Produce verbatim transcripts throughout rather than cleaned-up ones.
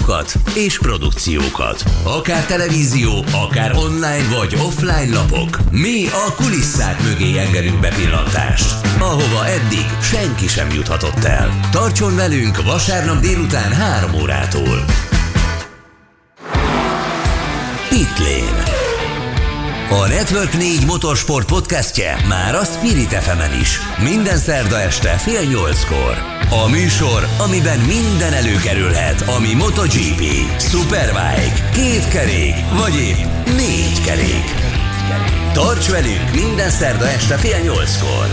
műsorokat és produkciókat. Akár televízió, akár online vagy offline lapok. Mi a kulisszák mögé engedünk bepillantást, ahova eddig senki sem juthatott el. Tartson velünk vasárnap délután három órától. Pitlane. A Network négy motorsport podcastje már a Spirit ef emen is. Minden szerda este fél nyolckor. A műsor, amiben minden előkerülhet, ami MotoGP, Superbike, két kerék, vagy épp négy kerék. Tarts velünk minden szerda este fél nyolckor.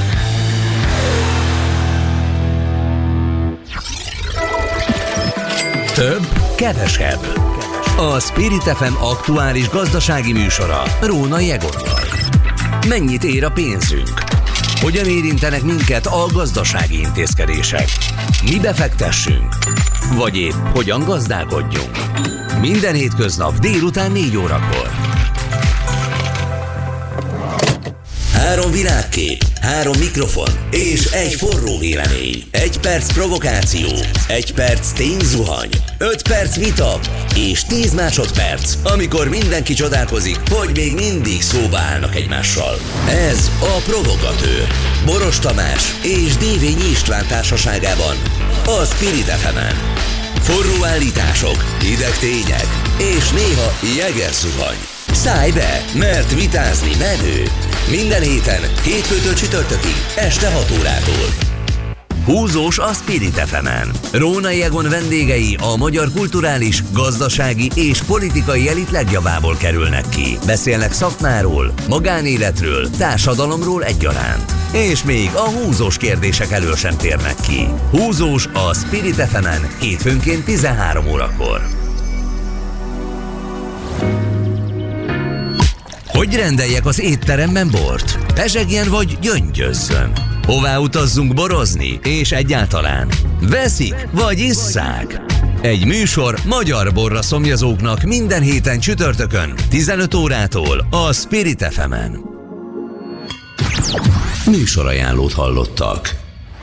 Több, kevesebb. A Spirit ef em aktuális gazdasági műsora Rónai Egonnal. Mennyit ér a pénzünk? Hogyan érintenek minket a gazdasági intézkedések? Mi befektessünk? Vagy épp hogyan gazdálkodjunk? Minden hétköznap délután négy órakor. Három világkép, három mikrofon és egy forró vélemény. Egy perc provokáció, egy perc tényzuhany, öt perc vita és tíz másodperc, amikor mindenki csodálkozik, hogy még mindig szóba állnak egymással. Ez a Provogatőr. Boros Tamás és Dévényi István társaságában a Spirit ef emen. Forró állítások, hideg tények és néha jeges zuhany. Szállj be, mert vitázni menő. Minden héten, hétfőtől csütörtökig, este hat órától. Húzós a Spirit ef emen. Rónai Egon vendégei a magyar kulturális, gazdasági és politikai elit legjavából kerülnek ki. Beszélnek szakmáról, magánéletről, társadalomról egyaránt. És még a húzós kérdések elől sem térnek ki. Húzós a Spirit ef emen hétfőnként tizenhárom órakor. Hogy rendeljek az étteremben bort? Pezsegjen vagy gyöngyözzön? Hová utazzunk borozni? És egyáltalán veszik vagy isszák? Egy műsor magyar borra szomjazóknak minden héten csütörtökön tizenöt órától a Spirit ef emen. Műsorajánlót hallottak.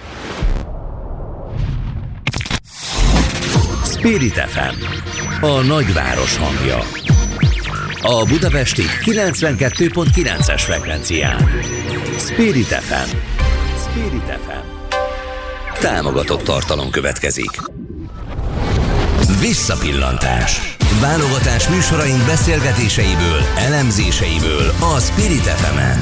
Spirit ef em, a nagyváros hangja. A budapesti kilencvenkettő pont kilences frekvencián. Spirit ef em. Spirit ef em. Támogatott tartalom következik. Visszapillantás. Válogatás műsoraink beszélgetéseiből, elemzéseiből a Spirit ef emen.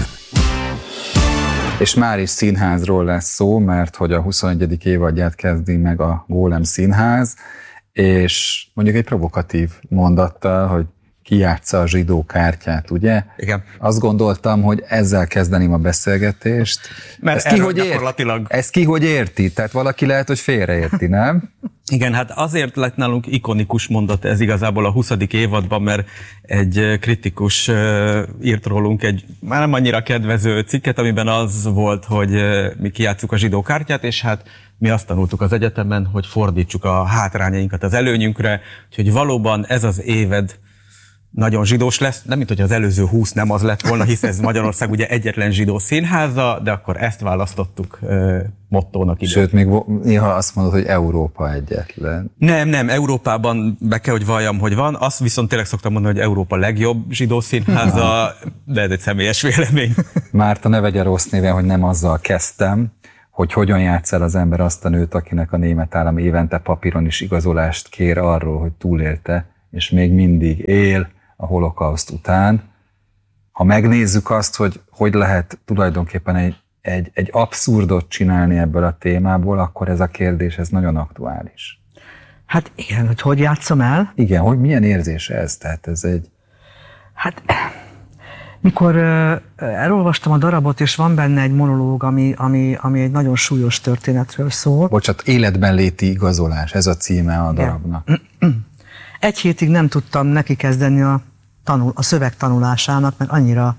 És már is színházról lesz szó, mert hogy a huszonegyedik évadját kezdi meg a Gólem Színház, és mondjuk egy provokatív mondattal, hogy ki játsza a zsidó kártyát, ugye? Igen. Azt gondoltam, hogy ezzel kezdeném a beszélgetést. Mert ezt ki, hogy gyakorlatilag... ért, ezt ki hogy érti? Tehát valaki lehet, hogy félreérti, nem? Igen, hát azért lett nálunk ikonikus mondat ez igazából a huszadik évadban, mert egy kritikus írt rólunk egy már nem annyira kedvező cikket, amiben az volt, hogy mi kijátsszuk a zsidó kártyát, és hát mi azt tanultuk az egyetemen, hogy fordítsuk a hátrányainkat az előnyünkre, úgyhogy valóban ez az éved nagyon zsidós lesz, nem mint hogy az előző húsz nem az lett volna, hisz ez Magyarország ugye egyetlen zsidó színháza, de akkor ezt választottuk uh, mottónak ide. Sőt, még néha azt mondod, hogy Európa egyetlen. Nem, nem, Európában be kell, hogy valljam, hogy van, azt viszont tényleg szoktam mondani, hogy Európa legjobb zsidó színháza, de ez egy személyes vélemény. Márta, ne vegye rossz néven, hogy nem azzal kezdtem, hogy hogyan játsz el az ember azt a nőt, akinek a német állam évente papíron is igazolást kér arról, hogy túlélte, és még mindig él a holokauszt után. Ha megnézzük azt, hogy hogy lehet tulajdonképpen egy, egy, egy abszurdot csinálni ebből a témából, akkor ez a kérdés, ez nagyon aktuális. Hát igen, hogy hogy játszom el? Igen, hogy milyen érzés ez? Tehát ez egy... Hát mikor uh, elolvastam a darabot, és van benne egy monológ, ami, ami, ami egy nagyon súlyos történetről szól. Bocsánat, életben léti igazolás, ez a címe a darabnak. Egy hétig nem tudtam neki kezdeni a, tanul, a szöveg tanulásának, mert annyira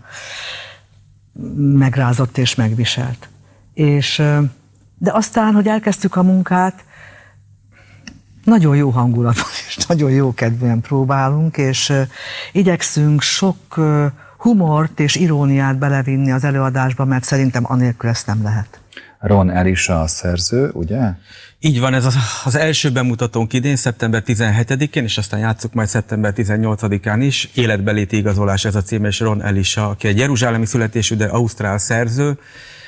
megrázott és megviselt. És, de aztán, hogy elkezdtük a munkát, nagyon jó hangulatban és nagyon jó kedvűen próbálunk, és igyekszünk sok humort és iróniát belevinni az előadásba, mert szerintem anélkül ezt nem lehet. Ron Elisha a szerző, ugye? Így van, ez az, az első bemutatónk idén, szeptember tizenhetedikén, és aztán játsszuk majd szeptember tizennyolcadikán is. Életbeléti igazolás ez a cím, és Ron Elisha, aki egy jeruzsálemi születésű, de ausztrál szerző.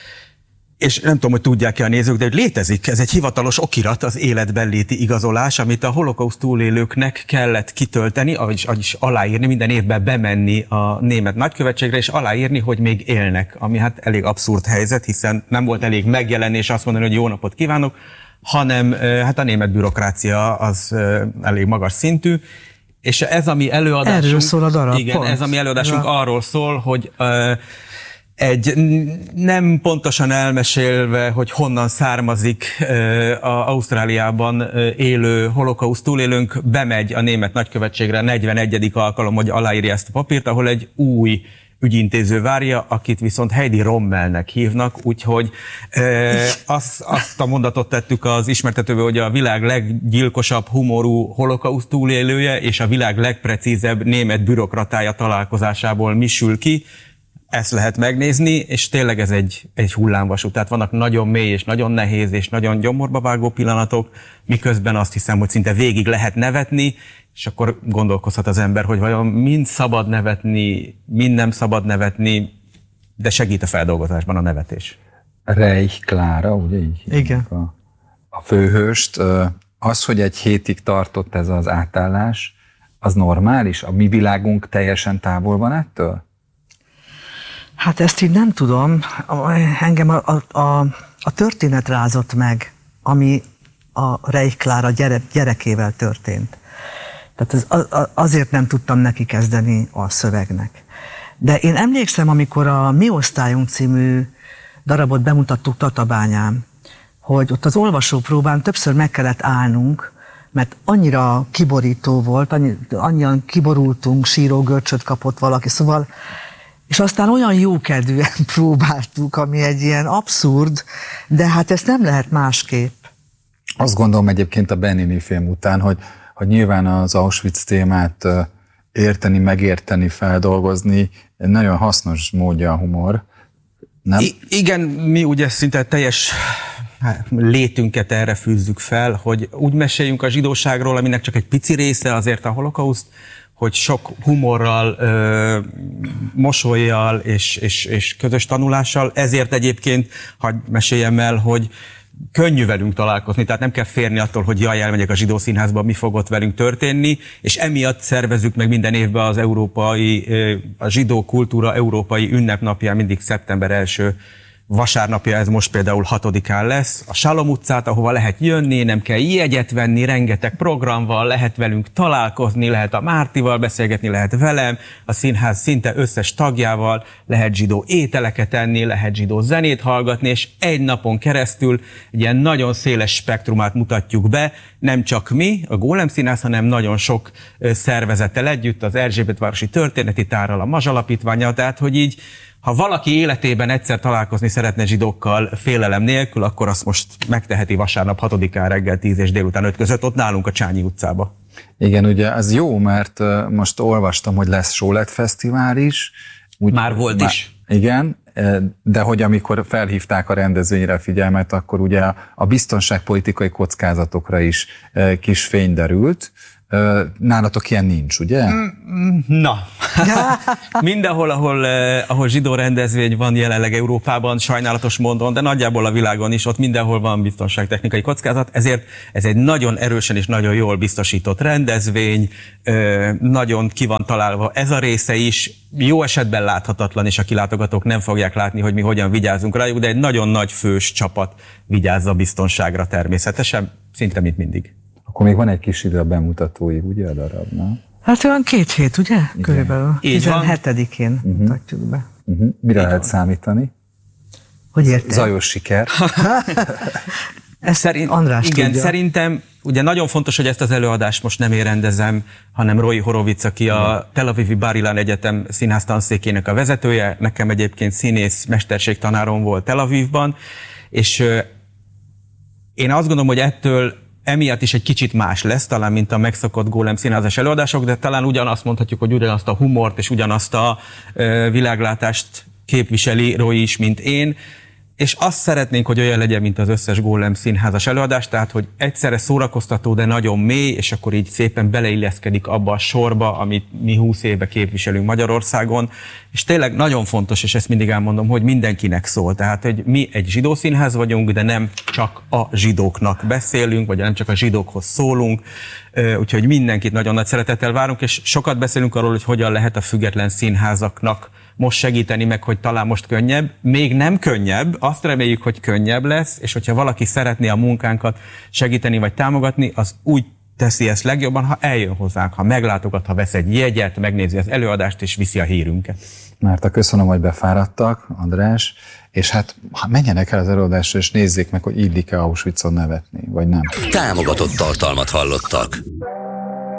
És nem tudom, hogy tudják-e a nézők, de hogy létezik, ez egy hivatalos okirat, az életbenléti igazolás, amit a holokauszt túlélőknek kellett kitölteni, vagyis, vagyis aláírni, minden évben bemenni a német nagykövetségre, és aláírni, hogy még élnek, ami hát elég abszurd helyzet, hiszen nem volt elég megjelenés azt mondani, hogy jó napot kívánok, hanem hát a német bürokrácia az elég magas szintű, és ez a mi előadásunk, erről szól a darab, igen, pont. ez a mi előadásunk ja. arról szól, hogy egy nem pontosan elmesélve, hogy honnan származik az Ausztráliában élő holokauszt túlélőnk, bemegy a német nagykövetségre negyvenegyedik alkalom, hogy aláírja ezt a papírt, ahol egy új ügyintéző várja, akit viszont Heidi Rommelnek hívnak, úgyhogy e, azt, azt a mondatot tettük az ismertetőbe, hogy a világ leggyilkosabb humorú holokauszt túlélője és a világ legprecízebb német bürokratája találkozásából misül ki. Ezt lehet megnézni, és tényleg ez egy, egy hullámvasút. Tehát vannak nagyon mély és nagyon nehéz és nagyon gyomorba vágó pillanatok, miközben azt hiszem, hogy szinte végig lehet nevetni, és akkor gondolkozhat az ember, hogy vajon mind szabad nevetni, mind nem szabad nevetni, de segít a feldolgozásban a nevetés. Reich Klára, ugye így? Igen. A, a főhőst. Az, hogy egy hétig tartott ez az átállás, az normális? A mi világunk teljesen távol van ettől? Hát ezt így nem tudom. Engem a, a, a, a történet rázott meg, ami a Reich Klára gyere, gyerekével történt. Tehát ez, azért nem tudtam neki kezdeni a szövegnek. De én emlékszem, amikor a Mi Osztályunk című darabot bemutattuk Tatabányán, hogy ott az olvasópróbán többször meg kellett állnunk, mert annyira kiborító volt, annyi, annyian kiborultunk, sírógörcsöt kapott valaki, szóval, és aztán olyan jókedvűen próbáltuk, ami egy ilyen abszurd, de hát ezt nem lehet másképp. Azt gondolom egyébként a Benini film után, hogy hogy nyilván az Auschwitz témát érteni, megérteni, feldolgozni, egy nagyon hasznos módja a humor, nem? I- igen, mi ugye szinte teljes létünket erre fűzzük fel, hogy úgy meséljünk a zsidóságról, aminek csak egy pici része azért a holokauszt, hogy sok humorral, ö, mosollyal és, és, és közös tanulással, ezért egyébként, hadd meséljem el, hogy könnyű velünk találkozni, tehát nem kell félni attól, hogy jaj, elmegyek a zsidó színházba, mi fog ott velünk történni, és emiatt szervezzük meg minden évben az európai, a zsidó kultúra európai ünnepnapján, mindig szeptember első vasárnapja, ez most például hatodikán lesz, a Salom utcát, ahova lehet jönni, nem kell jegyet venni, rengeteg program van, lehet velünk találkozni, lehet a Mártival beszélgetni, lehet velem, a színház szinte összes tagjával, lehet zsidó ételeket enni, lehet zsidó zenét hallgatni, és egy napon keresztül egy ilyen nagyon széles spektrumát mutatjuk be, nem csak mi, a Gólem Színház, hanem nagyon sok szervezettel együtt, az Erzsébetvárosi Történeti Tárral, a Mazs Alapítvánnyal, tehát hogy így ha valaki életében egyszer találkozni szeretne zsidókkal félelem nélkül, akkor azt most megteheti vasárnap hatodikán reggel tíz és délután öt között, ott nálunk a Csányi utcába. Igen, ugye ez jó, mert most olvastam, hogy lesz Sólet Fesztivál is. Úgy, Már volt már, is. Igen, de hogy amikor felhívták a rendezvényre a figyelmet, akkor ugye a biztonságpolitikai kockázatokra is kis fény derült. Nálatok ilyen nincs, ugye? Na, mindenhol, ahol, ahol zsidó rendezvény van jelenleg Európában, sajnálatos módon, de nagyjából a világon is, ott mindenhol van biztonságtechnikai kockázat, ezért ez egy nagyon erősen és nagyon jól biztosított rendezvény, nagyon ki van találva ez a része is, jó esetben láthatatlan, és a kilátogatók nem fogják látni, hogy mi hogyan vigyázunk rájuk, de egy nagyon nagy fős csapat vigyáz a biztonságra természetesen, szinte mint mindig. Akkor még van egy kis idő a bemutatóig, ugye a darabnál? Hát olyan két hét, ugye? Igen. Körülbelül. tizenhetedikén uh-huh. mutatjuk be. Uh-huh. Mire lehet van. számítani? Hogy érted? Zajos siker. Ezt Szerint, András igen, tudja. Szerintem ugye nagyon fontos, hogy ezt az előadást most nem én rendezem, hanem Roy Horowitz, aki a Tel Avivi Bar Ilan Egyetem színház tanszékének a vezetője, nekem egyébként színész mesterségtanárom volt Tel Avivban, és euh, én azt gondolom, hogy ettől emiatt is egy kicsit más lesz, talán mint a megszokott Gólem színházas előadások, de talán ugyanazt mondhatjuk, hogy ugyanazt a humort és ugyanazt a ö, világlátást képviseli Roy is, mint én. és azt szeretnénk, hogy olyan legyen, mint az összes Golem színházas előadás, tehát, hogy egyszerre szórakoztató, de nagyon mély, és akkor így szépen beleilleszkedik abba a sorba, amit mi húsz éve képviselünk Magyarországon, és tényleg nagyon fontos, és ezt mindig elmondom, hogy mindenkinek szól, tehát, hogy mi egy zsidó színház vagyunk, de nem csak a zsidóknak beszélünk, vagy nem csak a zsidókhoz szólunk, úgyhogy mindenkit nagyon nagy szeretettel várunk, és sokat beszélünk arról, hogy hogyan lehet a független színházaknak most segíteni meg, hogy talán most könnyebb. Még nem könnyebb, azt reméljük, hogy könnyebb lesz, és hogyha valaki szeretné a munkánkat segíteni vagy támogatni, az úgy teszi ezt legjobban, ha eljön hozzánk, ha meglátogat, ha vesz egy jegyet, megnézi az előadást, és viszi a hírünket. Márta, köszönöm, hogy befáradtak, András, és hát menjenek el az előadásra, és nézzék meg, hogy illik-e Auschwitzon nevetni, vagy nem. Támogatott tartalmat hallottak.